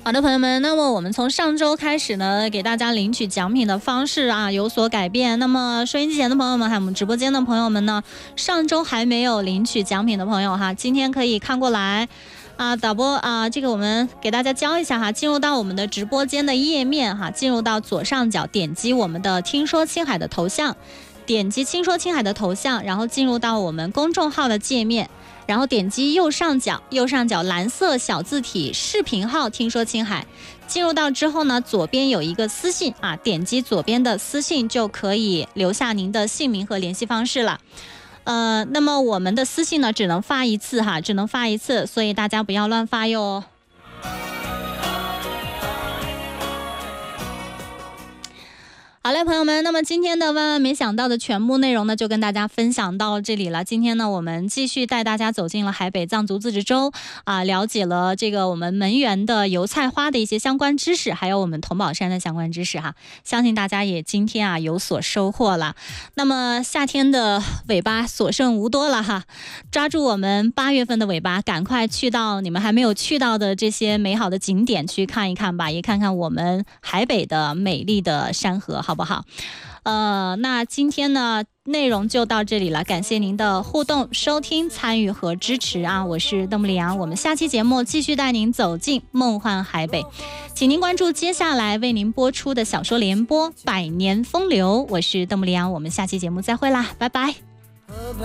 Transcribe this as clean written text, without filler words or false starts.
好的，朋友们，那么我们从上周开始呢，给大家领取奖品的方式啊有所改变。那么收音机前的朋友们，还有我们直播间的朋友们呢，上周还没有领取奖品的朋友哈，今天可以看过来啊，导播啊，这个我们给大家教一下哈，进入到我们的直播间的页面哈，进入到左上角，点击我们的听说青海的头像，点击听说青海的头像，然后进入到我们公众号的界面。然后点击右上角蓝色小字体视频号听说青海，进入到之后呢，左边有一个私信啊，点击左边的私信就可以留下您的姓名和联系方式了。那么我们的私信呢只能发一次哈，只能发一次，所以大家不要乱发哟。好嘞，朋友们，那么今天的万万没想到的全部内容呢，就跟大家分享到这里了。今天呢，我们继续带大家走进了海北藏族自治州啊，了解了这个我们门源的油菜花的一些相关知识，还有我们桐宝山的相关知识哈。相信大家也今天啊有所收获了。那么夏天的尾巴所剩无多了哈，抓住我们8月份的尾巴，赶快去到你们还没有去到的这些美好的景点去看一看吧，也看看我们海北的美丽的山河，好不好？那今天呢内容就到这里了，感谢您的互动、收听、参与和支持啊！我是邓布里昂，我们下期节目继续带您走进梦幻海北，请您关注接下来为您播出的小说联播《百年风流》，我是邓布里昂，我们下期节目再会啦，拜拜。